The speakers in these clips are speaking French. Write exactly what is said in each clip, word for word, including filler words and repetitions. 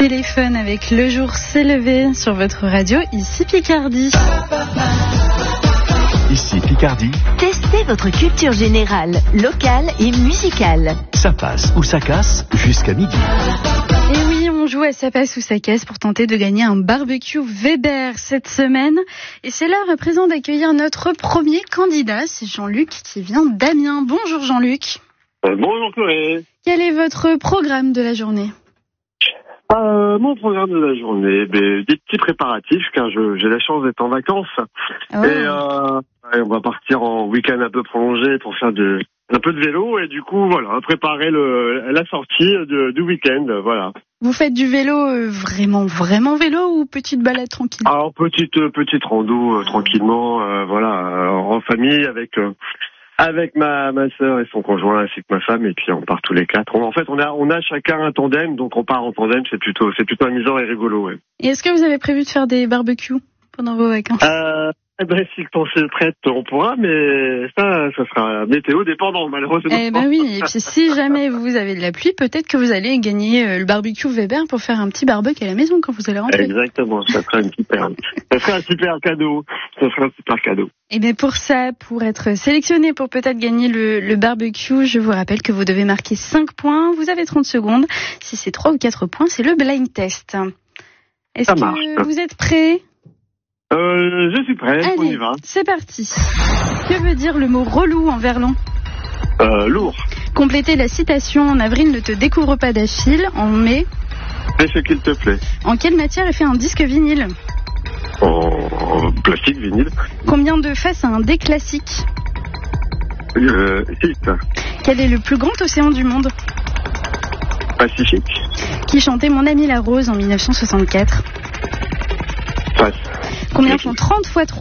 téléphone avec Le Jour s'est levé sur votre radio, ici Picardie. Ici Picardie. Testez votre culture générale, locale et musicale. Ça passe ou ça casse jusqu'à midi. Et oui, on joue à ça passe ou ça casse pour tenter de gagner un barbecue Weber cette semaine. Et c'est l'heure à présent d'accueillir notre premier candidat, c'est Jean-Luc qui vient d'Amiens. Bonjour Jean-Luc. Euh, bonjour Chloé. Quel est votre programme de la journée ? Euh, mon programme de la journée, ben, des petits préparatifs car je, j'ai la chance d'être en vacances. Oh. Et, euh, et on va partir en week-end un peu prolongé pour faire de, un peu de vélo et du coup voilà, préparer le, la sortie de, du week-end, voilà. Vous faites du vélo euh, vraiment, vraiment vélo ou petite balade tranquille ? Alors petite, euh, petite rando euh, tranquillement, euh, voilà, euh, en famille avec... Euh, Avec ma ma sœur et son conjoint ainsi que ma femme et puis on part tous les quatre. On, en fait, on a on a chacun un tandem, donc on part en tandem. C'est plutôt c'est plutôt amusant et rigolo. Ouais. Et est-ce que vous avez prévu de faire des barbecues pendant vos vacances ? Euh, eh ben si le temps s'est prête, on pourra, mais ça ça sera météo dépendant malheureusement. Eh ben oui. Et puis si jamais vous avez de la pluie, peut-être que vous allez gagner euh, le barbecue Weber pour faire un petit barbecue à la maison quand vous allez rentrer. Exactement. Ça sera une super ça sera un super cadeau. Ça sera un super cadeau. Et bien pour ça, pour être sélectionné pour peut-être gagner le, le barbecue, je vous rappelle que vous devez marquer cinq points. Vous avez trente secondes. Si c'est trois ou quatre points, c'est le blind test. Est-ce Ça marche. que vous êtes prêts ? Euh, je suis prêt. Allez, on y va. c'est parti. Que veut dire le mot relou en verlan ? Euh, lourd. Complétez la citation. En avril, ne te découvre pas d'Achille. En mai, Fais ce qu'il te plaît. en quelle matière est fait un disque vinyle ? En plastique, vinyle. Combien de faces a un dé classique ? Euh, six. Quel est le plus grand océan du monde ? Pacifique. Qui chantait Mon ami la rose en mille neuf cent soixante-quatre ? Face. Combien font trente fois trois ?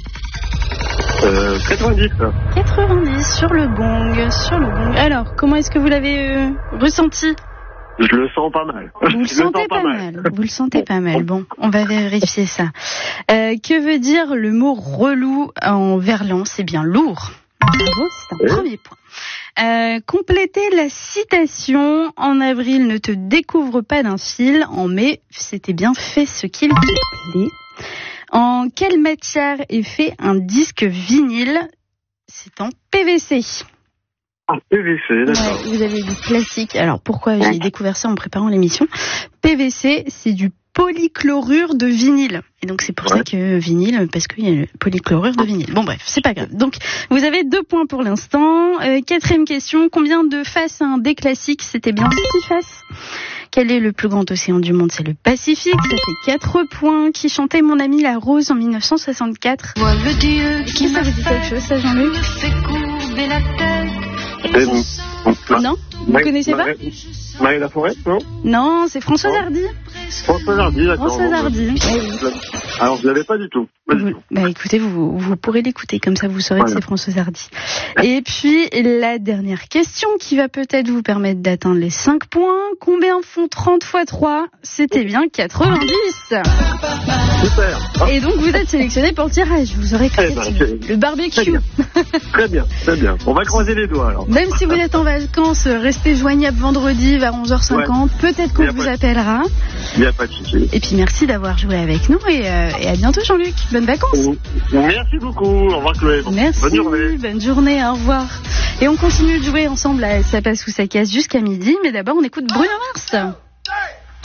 Euh, quatre-vingt-dix. quatre-vingt-dix sur le gong, sur le gong. Alors, comment est-ce que vous l'avez euh, ressenti ? Je le sens pas mal. Vous le Je le sentez sens pas mal. Vous le sentez pas mal. Bon, on va vérifier ça. Euh, que veut dire le mot relou en verlan ? C'est bien lourd. Bravo, c'est un Oui. premier point. Euh, complétez la citation. En avril, ne te découvre pas d'un fil. En mai, c'était bien fait ce qu'il te plaît. En quelle matière est fait un disque vinyle ? C'est en P V C. Ah, P V C, d'accord. Ouais, vous avez du classique. Alors pourquoi j'ai découvert ça en préparant l'émission ? P V C, c'est du polychlorure de vinyle. Et donc c'est pour Ouais. ça que vinyle, parce qu'il y a le polychlorure de vinyle. Bon bref, c'est pas grave. Donc vous avez deux points pour l'instant. Euh, quatrième question, combien de faces a un dé classique ? C'était bien six faces. Quel est le plus grand océan du monde ? C'est le Pacifique. Ça fait quatre points. Qui chantait Mon ami la rose en mille neuf cent soixante-quatre ? Vois le Dieu Qui ça vous dit quelque chose, ça, Jean-Luc ? me fait courber la tête. Et, Non ? Vous Marie- connaissez pas ? Marie, Marie Laforêt, non? Non, c'est Françoise Non. Hardy. François Hardy, d'accord. Françoise Non, Hardy. bah, Eh oui. Alors, je l'avais pas du tout. Pas du Vous- tout. bah écoutez, vous, vous pourrez l'écouter, comme ça vous saurez Voilà. que c'est Françoise Hardy. Et puis, la dernière question qui va peut-être vous permettre d'atteindre les cinq points. Combien font trente fois trois ? C'était bien quatre-vingt-dix. Super. Ah, Et donc, vous êtes sélectionné pour le tirage. Vous aurez Eh ben, peut-être c'est- le très barbecue. bien. Très bien, très bien. On va croiser les doigts, alors. Même si vous êtes en vacances, restez joignable vendredi vers onze heures cinquante. Peut-être Y qu'on a vous pas de- appellera. Il n'y a pas de souci. Et puis, merci d'avoir joué avec nous. Et, euh, et à bientôt, Jean-Luc. Bonnes vacances. Merci beaucoup. Au revoir, Chloé. Merci, Bonne journée. bonne journée, au revoir. Et on continue de jouer ensemble à Ça passe ou ça casse jusqu'à midi, mais d'abord on écoute Bruno Mars.